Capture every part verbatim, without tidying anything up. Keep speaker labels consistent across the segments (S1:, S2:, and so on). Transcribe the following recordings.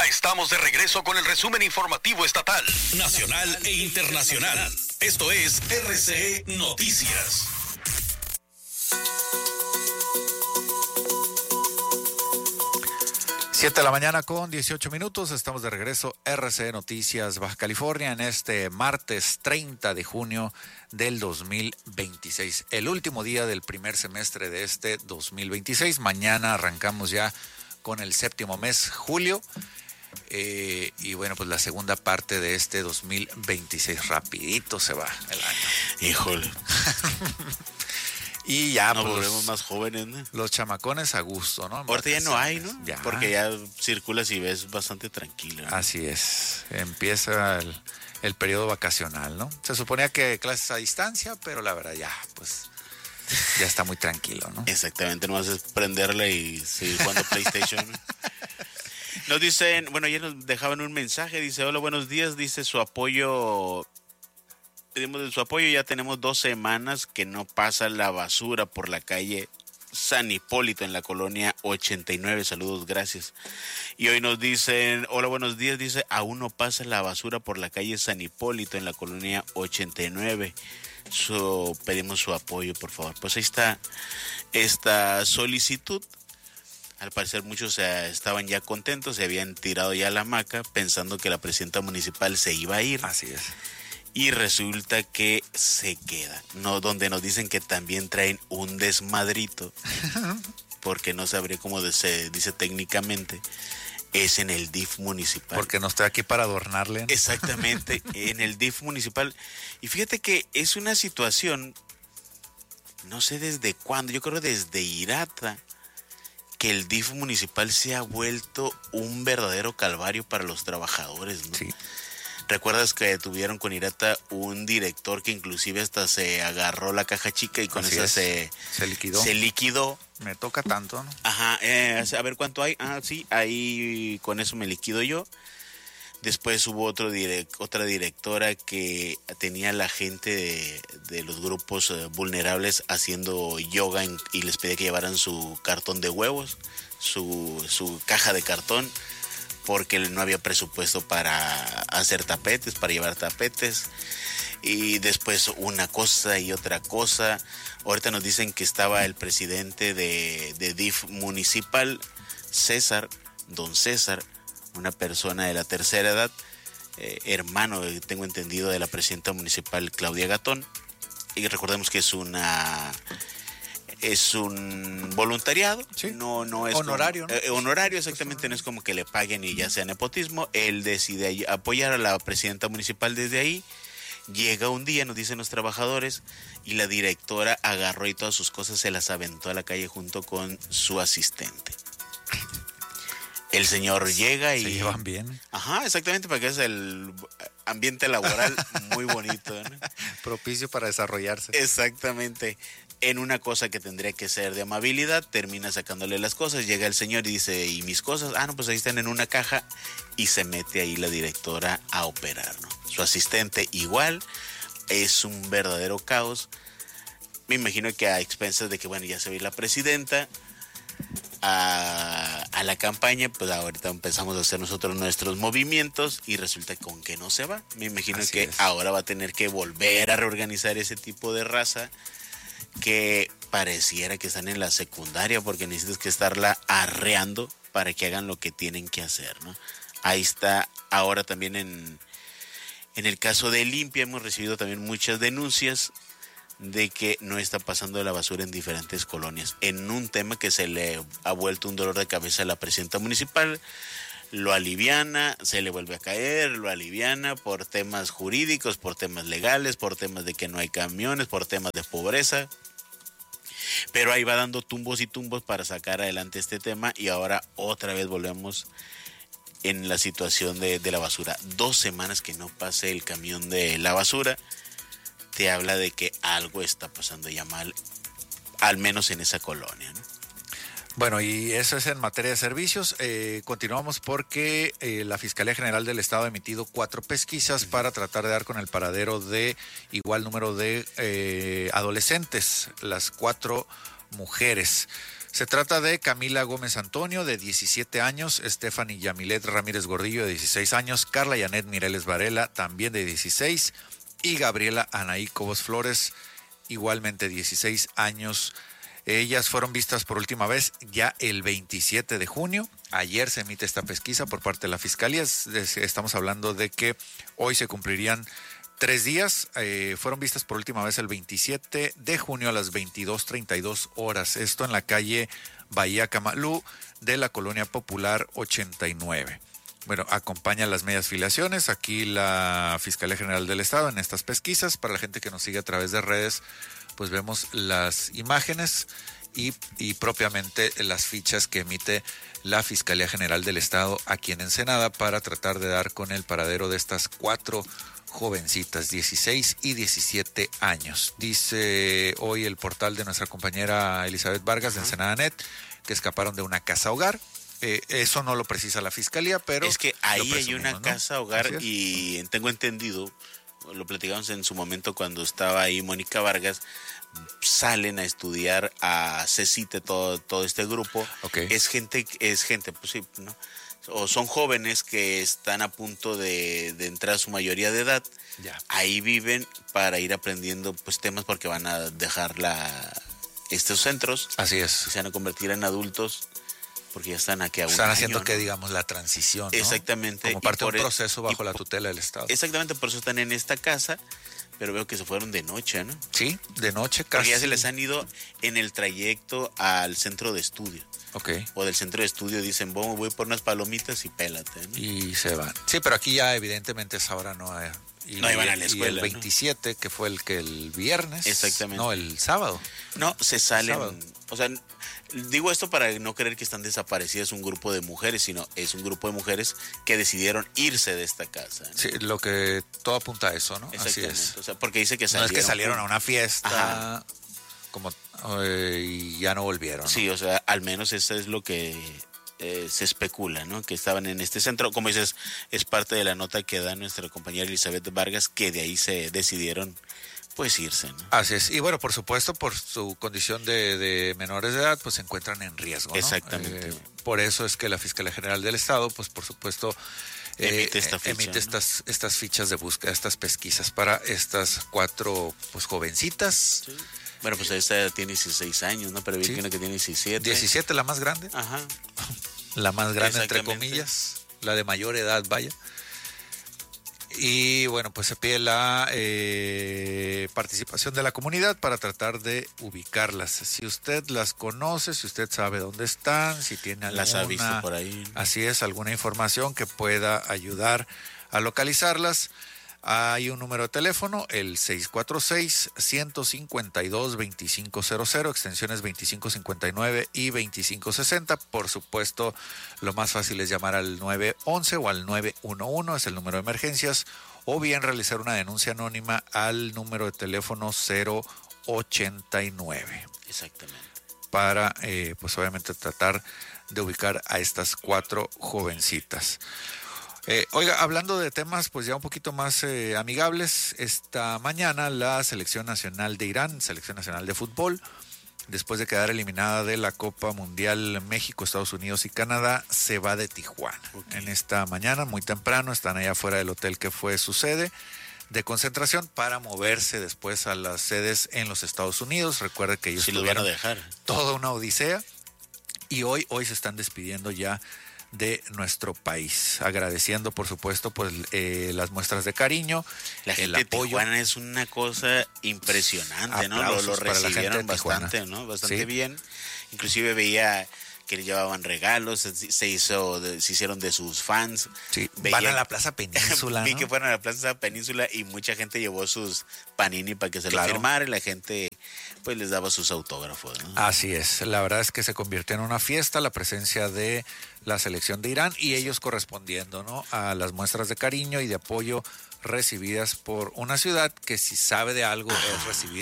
S1: Ya estamos de regreso con el resumen informativo estatal, nacional e internacional. Esto es R C E Noticias.
S2: Siete de la mañana con dieciocho minutos, estamos de regreso, R C E Noticias Baja California, en este martes treinta de junio del dos mil veintiséis, el último día del primer semestre de este dos mil veintiséis. Mañana arrancamos ya con el séptimo mes, julio, eh, y bueno, pues la segunda parte de este dos mil veintiséis, rapidito se va el año.
S3: Híjole.
S2: Y ya,
S3: nos
S2: pues,
S3: volvemos
S2: los,
S3: más jóvenes, ¿no?
S2: Los chamacones a gusto, ¿no?
S3: Ahorita ya no hay, ¿no?
S2: Ya.
S3: Porque ya circulas y ves bastante tranquilo, ¿no?
S2: Así es, empieza el, el periodo vacacional, ¿no? Se suponía que clases a distancia, pero la verdad ya, pues, ya está muy tranquilo, ¿no?
S3: Exactamente, nomás es prenderle y seguir jugando PlayStation. Nos dicen, bueno, ayer nos dejaban un mensaje, dice, hola, buenos días, dice su apoyo... Pedimos de su apoyo, ya tenemos dos semanas que no pasa la basura por la calle San Hipólito en la colonia ochenta y nueve, saludos, gracias. Y hoy nos dicen, hola, buenos días, dice, aún no pasa la basura por la calle San Hipólito en la colonia ochenta y nueve, su, pedimos su apoyo, por favor. Pues ahí está esta solicitud. Al parecer muchos eh, estaban ya contentos, se habían tirado ya la hamaca pensando que la presidenta municipal se iba a ir.
S2: Así es.
S3: Y resulta que se queda, no, donde nos dicen que también traen un desmadrito, porque no sabría cómo se dice técnicamente, es en el D I F municipal.
S2: Porque no estoy aquí para adornarle, ¿no?
S3: Exactamente, en el D I F municipal. Y fíjate que es una situación, no sé desde cuándo, yo creo desde Irata, que el D I F municipal se ha vuelto un verdadero calvario para los trabajadores, ¿no?
S2: Sí.
S3: ¿Recuerdas que tuvieron con Irata un director que inclusive hasta se agarró la caja chica y con
S2: Así
S3: esa
S2: es.
S3: se,
S2: se liquidó?
S3: Se liquidó.
S2: Me toca tanto, ¿no?
S3: Ajá, eh, a ver cuánto hay. Ah, sí, ahí con eso me liquido yo. Después hubo otro direct, otra directora que tenía a la gente de, de los grupos eh, vulnerables haciendo yoga en, y les pedía que llevaran su cartón de huevos, su, su caja de cartón, porque no había presupuesto para hacer tapetes, para llevar tapetes. Y después una cosa y otra cosa. Ahorita nos dicen que estaba el presidente de, de D I F municipal, César, don César, una persona de la tercera edad, eh, hermano, tengo entendido, de la presidenta municipal Claudia Gatón. Y recordemos que es una... es un voluntariado,
S2: sí. no,
S3: no es
S2: honorario,
S3: como,
S2: ¿no?
S3: Eh, honorario, exactamente, no es como que le paguen y ya sea nepotismo. Él decide apoyar a la presidenta municipal desde ahí. Llega un día, nos dicen los trabajadores, y la directora agarró y todas sus cosas se las aventó a la calle junto con su asistente. El señor llega y...
S2: Se llevan bien.
S3: Ajá, exactamente, porque es el ambiente laboral muy bonito, ¿no?
S2: Propicio para desarrollarse.
S3: Exactamente. En una cosa que tendría que ser de amabilidad, termina sacándole las cosas. Llega el señor y dice, ¿y mis cosas? Ah, no, pues ahí están en una caja. Y se mete ahí la directora a operar, ¿no? Su asistente igual. Es un verdadero caos. Me imagino que a expensas de que, bueno, ya se ve la presidenta a, a la campaña, pues ahorita empezamos a hacer nosotros nuestros movimientos y resulta con que no se va. Me imagino
S2: Así
S3: que
S2: es.
S3: ahora va a tener que volver a reorganizar ese tipo de raza que pareciera que están en la secundaria, porque necesitas que estarla arreando para que hagan lo que tienen que hacer, ¿no? Ahí está. Ahora también en, en el caso de Limpia hemos recibido también muchas denuncias de que no está pasando la basura en diferentes colonias, en un tema que se le ha vuelto un dolor de cabeza a la presidenta municipal. Lo aliviana, se le vuelve a caer, lo aliviana por temas jurídicos, por temas legales, por temas de que no hay camiones, por temas de pobreza. Pero ahí va dando tumbos y tumbos para sacar adelante este tema y ahora otra vez volvemos en la situación de, de la basura. Dos semanas que no pase el camión de la basura, te habla de que algo está pasando ya mal, al menos en esa colonia, ¿no?
S2: Bueno, y eso es en materia de servicios. Eh, continuamos porque eh, la Fiscalía General del Estado ha emitido cuatro pesquisas para tratar de dar con el paradero de igual número de eh, adolescentes, las cuatro mujeres. Se trata de Camila Gómez Antonio, de diecisiete años, Stephanie Yamilet Ramírez Gordillo, de dieciséis años, Carla Yanet Mireles Varela, también de dieciséis, y Gabriela Anaí Cobos Flores, igualmente dieciséis años. Ellas fueron vistas por última vez ya el veintisiete de junio. Ayer se emite esta pesquisa por parte de la Fiscalía. Estamos hablando de que hoy se cumplirían tres días. Eh, fueron vistas por última vez el veintisiete de junio a las veintidós treinta y dos horas. Esto en la calle Bahía Camalú de la Colonia Popular ochenta y nueve. Bueno, acompaña las medias filiaciones. Aquí la Fiscalía General del Estado en estas pesquisas. Para la gente que nos sigue a través de redes, pues vemos las imágenes y, y propiamente las fichas que emite la Fiscalía General del Estado aquí en Ensenada para tratar de dar con el paradero de estas cuatro jovencitas, dieciséis y diecisiete años. Dice hoy el portal de nuestra compañera Elizabeth Vargas de Ensenada Net que escaparon de una casa hogar. Eh, eso no lo precisa la Fiscalía, pero
S3: es que ahí hay una
S2: ¿no?
S3: casa hogar y tengo entendido, lo platicamos en su momento cuando estaba ahí Mónica Vargas, salen a estudiar a CECITE todo, todo este grupo.
S2: Okay.
S3: Es gente, es gente, pues sí, ¿no? O son jóvenes que están a punto de, de entrar a su mayoría de edad.
S2: Ya.
S3: Ahí viven para ir aprendiendo pues temas porque van a dejar la, estos centros.
S2: Así es.
S3: Se van a convertir en adultos porque ya están aquí a un
S2: Están
S3: año,
S2: haciendo
S3: ¿no?
S2: que digamos la transición, ¿no?
S3: Exactamente.
S2: Como parte de un
S3: por,
S2: proceso bajo
S3: y,
S2: la tutela del Estado.
S3: Exactamente, por eso están en esta casa, pero veo que se fueron de noche, ¿no?
S2: Sí, de noche
S3: Porque
S2: casi.
S3: ya se les han ido en el trayecto al centro de estudio.
S2: Ok.
S3: O del centro de estudio dicen, voy, voy por unas palomitas y pélate, ¿no?
S2: Y se van. Sí, pero aquí ya evidentemente esa hora no hay. Y,
S3: No iban a la
S2: y
S3: escuela,
S2: el veintisiete, ¿no? Que fue el que el viernes.
S3: Exactamente.
S2: No, el sábado.
S3: No, se salen.
S2: Sábado.
S3: O sea, digo esto para no creer que están desaparecidas un grupo de mujeres, sino es un grupo de mujeres que decidieron irse de esta casa, ¿no?
S2: Sí, lo que todo apunta a eso, ¿no? Así
S3: Exactamente.
S2: es.
S3: O sea, porque dice que
S2: No
S3: salieron.
S2: es que salieron a una fiesta,
S3: Ajá.
S2: como eh, y ya no volvieron, ¿no?
S3: Sí, o sea, al menos eso es lo que eh, se especula, ¿no? Que estaban en este centro. Como dices, es parte de la nota que da nuestra compañera Elizabeth Vargas, que de ahí se decidieron, pues, irse, ¿no?
S2: Así es. Y bueno, por supuesto, por su condición de, de menores de edad, pues se encuentran en riesgo, ¿no?
S3: Exactamente.
S2: Eh, por eso es que la Fiscalía General del Estado, pues por supuesto, eh,
S3: Emite esta ficha,
S2: emite
S3: ¿no?
S2: estas, estas fichas de búsqueda, estas pesquisas para estas cuatro pues jovencitas.
S3: Sí. Bueno, pues esta tiene dieciséis años, ¿no? Pero vi
S2: Sí.
S3: que una que tiene diecisiete.
S2: diecisiete, la más grande.
S3: Ajá.
S2: La más grande, entre
S3: Exactamente.
S2: comillas. La de mayor edad, vaya. Y bueno, pues se pide la eh, participación de la comunidad para tratar de ubicarlas. Si usted las conoce, si usted sabe dónde están, si tiene alguna,
S3: Las ha visto por ahí, ¿no?
S2: Así es, alguna información que pueda ayudar a localizarlas. Hay un número de teléfono, el seis cuatro seis, uno cinco dos, dos cinco cero cero, extensiones veinticinco cincuenta y nueve y veinticinco sesenta. Por supuesto, lo más fácil es llamar al nueve once o al nueve uno uno, es el número de emergencias, o bien realizar una denuncia anónima al número de teléfono cero ochenta y nueve.
S3: Exactamente.
S2: Para, eh, pues obviamente, tratar de ubicar a estas cuatro jovencitas. Eh, oiga, hablando de temas pues ya un poquito más eh, amigables, esta mañana la Selección Nacional de Irán, Selección Nacional de Fútbol, después de quedar eliminada de la Copa Mundial México, Estados Unidos y Canadá, se va de Tijuana. Okay. En esta mañana, muy temprano, están allá afuera del hotel que fue su sede de concentración para moverse después a las sedes en los Estados Unidos. Recuerde que ellos
S3: sí los van a dejar.
S2: Toda una odisea y hoy, hoy se están despidiendo ya de nuestro país, agradeciendo por supuesto pues eh, las muestras de cariño,
S3: la gente
S2: el
S3: de
S2: apoyo.
S3: Tijuana es una cosa impresionante, ¿no? Lo, lo recibieron bastante, ¿no? Bastante ¿sí? bien. Inclusive veía que le llevaban regalos, se hizo, se hicieron de sus fans.
S2: Sí,
S3: veía,
S2: van a la Plaza Península,
S3: vi
S2: ¿no?
S3: que fueron a la Plaza Península y mucha gente llevó sus panini para que se
S2: claro.
S3: lo firmara y la gente pues les daba sus autógrafos, ¿no?
S2: Así es, la verdad es que se convirtió en una fiesta la presencia de la selección de Irán y ellos correspondiendo, ¿no? A las muestras de cariño y de apoyo recibidas por una ciudad que si sabe de algo ah. es recibir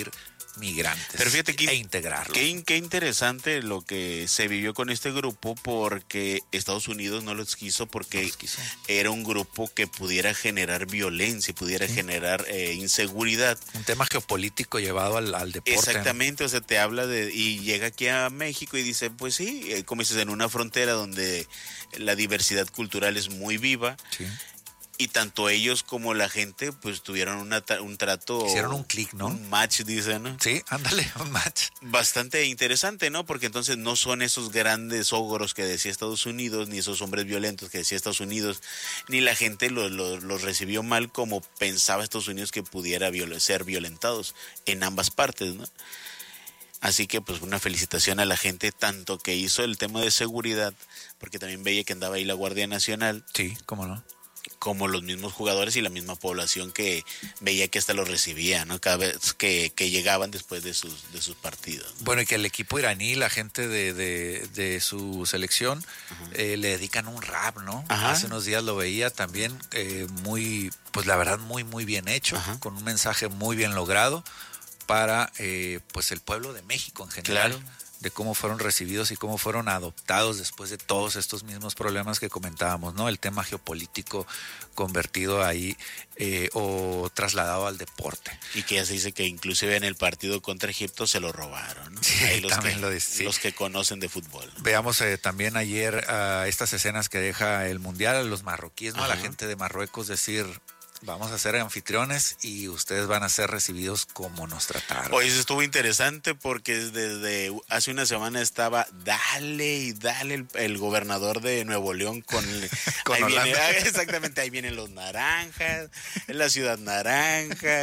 S2: migrantes
S3: Pero fíjate que,
S2: e integrarlos.
S3: Qué, qué interesante lo que se vivió con este grupo, porque Estados Unidos no los quiso porque
S2: No los quiso.
S3: era un grupo que pudiera generar violencia, pudiera sí. generar eh, inseguridad.
S2: Un tema geopolítico llevado al, al deporte.
S3: Exactamente, ¿no? O sea, te habla de... Y llega aquí a México y dice, pues sí, eh, como dices, en una frontera donde la diversidad cultural es muy viva.
S2: Sí.
S3: Y tanto ellos como la gente, pues tuvieron una, un trato...
S2: Hicieron un clic, ¿no?
S3: Un match, dicen, ¿no?
S2: Sí, ándale, un match.
S3: Bastante interesante, ¿no? Porque entonces no son esos grandes ogros que decía Estados Unidos, ni esos hombres violentos que decía Estados Unidos, ni la gente los lo, lo recibió mal como pensaba Estados Unidos que pudiera viol- ser violentados en ambas partes, ¿no? Así que pues una felicitación a la gente, tanto que hizo el tema de seguridad, porque también veía que andaba ahí la Guardia Nacional.
S2: Sí, cómo no.
S3: Como los mismos jugadores y la misma población que veía que hasta los recibía, ¿no? Cada vez que, que llegaban después de sus de sus partidos, ¿no?
S2: Bueno, y que el equipo iraní, la gente de, de, de su selección, uh-huh. eh, le dedican un rap, ¿no? Ajá. Hace unos días lo veía también, eh, muy, pues la verdad, muy, muy bien hecho, ajá. con un mensaje muy bien logrado para, eh, pues el pueblo de México en general. Claro. De cómo fueron recibidos y cómo fueron adoptados después de todos estos mismos problemas que comentábamos, ¿no? El tema geopolítico convertido ahí eh, o trasladado al deporte.
S3: Y que ya se dice que inclusive en el partido contra Egipto se lo robaron, ¿no?
S2: Sí,
S3: ahí los
S2: también
S3: que,
S2: lo dice, sí.
S3: Los que conocen de fútbol, ¿no?
S2: Veamos eh, también ayer uh, estas escenas que deja el Mundial, los marroquíes, ¿no? Ajá. La gente de Marruecos decir... Vamos a ser anfitriones y ustedes van a ser recibidos como nos trataron.
S3: Oye, eso estuvo interesante porque desde hace una semana estaba dale y dale el, el gobernador de Nuevo León con...
S2: con
S3: ahí viene,
S2: exactamente,
S3: ahí vienen los naranjas, en la ciudad naranja.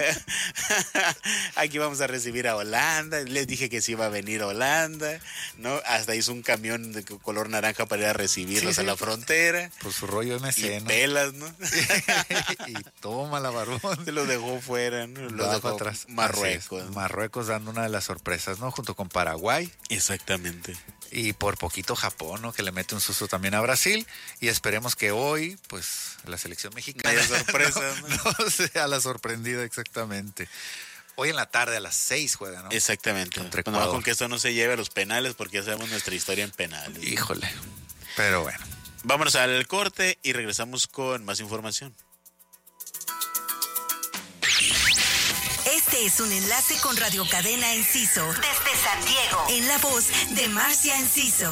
S3: Aquí vamos a recibir a Holanda. Les dije que sí iba a venir Holanda, ¿no? Hasta hizo un camión de color naranja para ir a recibirlos sí, sí, a la frontera.
S2: Por su rollo M C,
S3: y
S2: ¿no?
S3: pelas, ¿no?
S2: y toma la barbón.
S3: Se lo dejó fuera, ¿no? Lo dejó
S2: atrás.
S3: Marruecos.
S2: Marruecos dando una de las sorpresas, ¿no? Junto con Paraguay.
S3: Exactamente.
S2: Y por poquito Japón, ¿no? Que le mete un susto también a Brasil. Y esperemos que hoy, pues, la selección mexicana...
S3: Vaya sorpresa,
S2: no, ¿no? no sea la sorprendida exactamente. Hoy en la tarde a las seis juega, ¿no?
S3: Exactamente. Bueno, con que esto no se lleve a los penales, porque ya sabemos nuestra historia en penales.
S2: Híjole. Pero bueno.
S3: Vámonos al corte y regresamos con más información.
S4: Este es un enlace con Radio Cadena Enciso desde San Diego, en la voz de Marcia Enciso.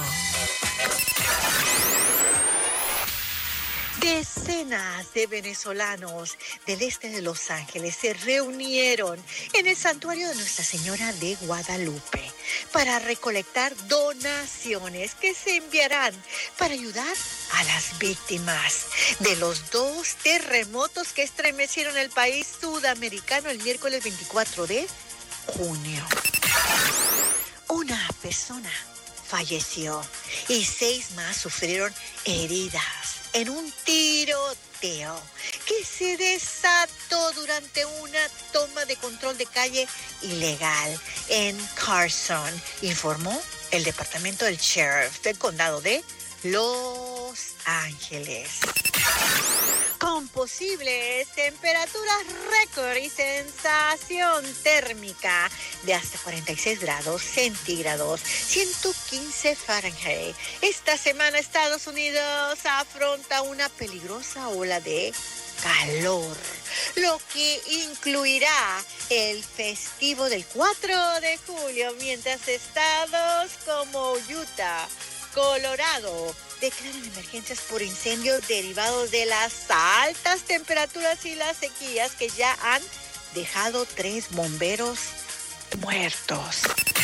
S5: Decenas de venezolanos del este de Los Ángeles se reunieron en el santuario de Nuestra Señora de Guadalupe para recolectar donaciones que se enviarán para ayudar a las víctimas de los dos terremotos que estremecieron el país sudamericano el miércoles veinticuatro de junio. Una persona falleció y seis más sufrieron heridas en un tiroteo que se desató durante una toma de control de calle ilegal en Carson, informó el departamento del sheriff del condado de Los Ángeles. Con posibles temperaturas récord y sensación térmica de hasta cuarenta y seis grados centígrados, ciento quince Fahrenheit. Esta semana Estados Unidos afronta una peligrosa ola de calor, lo que incluirá el festivo del cuatro de julio, mientras estados como Utah, Colorado declaran emergencias por incendios derivados de las altas temperaturas y las sequías que ya han dejado tres bomberos muertos.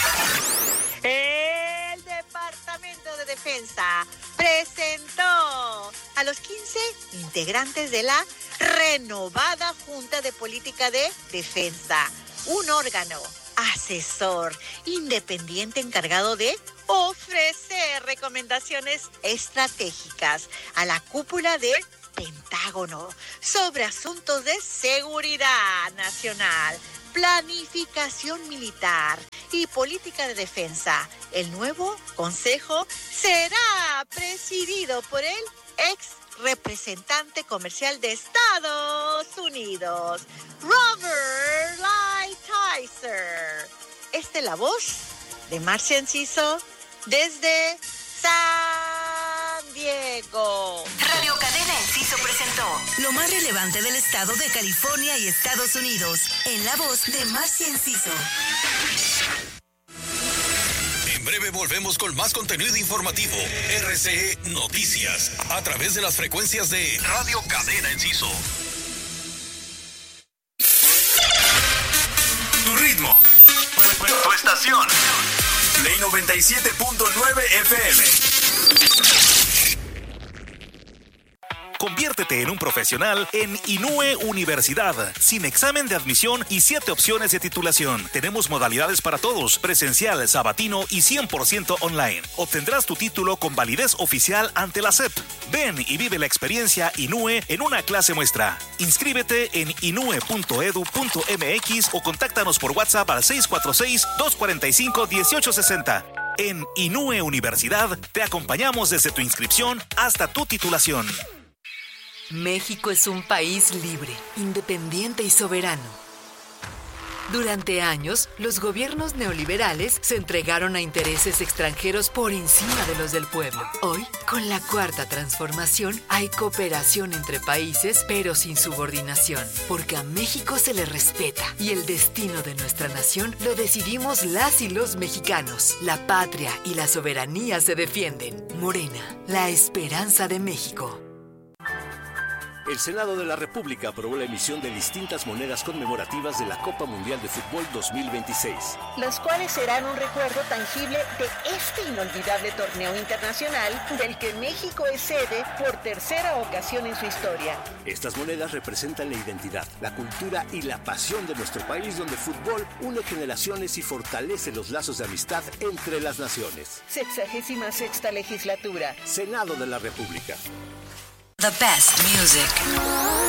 S5: El Departamento de Defensa presentó a los quince integrantes de la renovada Junta de Política de Defensa, un órgano asesor independiente encargado de ofrecer recomendaciones estratégicas a la cúpula del Pentágono sobre asuntos de seguridad nacional, planificación militar y política de defensa. El nuevo consejo será presidido por el ex representante comercial de Estados Unidos, Robert Lighthizer, Esta es la voz de Marcia Enciso desde San Diego.
S4: Radio Cadena Enciso presentó lo más relevante del estado de California y Estados Unidos en la voz de Marcia Enciso.
S1: En breve volvemos con más contenido informativo. R C E Noticias, a través de las frecuencias de Radio Cadena Enciso. Tu ritmo, tu estación. Ley noventa y siete punto nueve F M.
S6: Conviértete en un profesional en Inúe Universidad, sin examen de admisión y siete opciones de titulación. Tenemos modalidades para todos, presencial, sabatino y cien por ciento online. Obtendrás tu título con validez oficial ante la S E P. Ven y vive la experiencia Inúe en una clase muestra. Inscríbete en inue punto edu punto m x o contáctanos por WhatsApp al seis cuatro seis, dos cuatro cinco, uno ocho seis cero. En Inúe Universidad te acompañamos desde tu inscripción hasta tu titulación.
S7: México es un país libre, independiente y soberano. Durante años, los gobiernos neoliberales se entregaron a intereses extranjeros por encima de los del pueblo. Hoy, con la Cuarta Transformación, hay cooperación entre países, pero sin subordinación, porque a México se le respeta y el destino de nuestra nación lo decidimos las y los mexicanos. La patria y la soberanía se defienden. Morena, la esperanza de México.
S8: El Senado de la República aprobó la emisión de distintas monedas conmemorativas de la Copa Mundial de Fútbol dos mil veintiséis.
S9: Las cuales serán un recuerdo tangible de este inolvidable torneo internacional del que México es sede por tercera ocasión en su historia.
S8: Estas monedas representan la identidad, la cultura y la pasión de nuestro país, donde el fútbol une generaciones y fortalece los lazos de amistad entre las naciones.
S9: Sexagésima sexta legislatura.
S8: Senado de la República.
S4: The best music.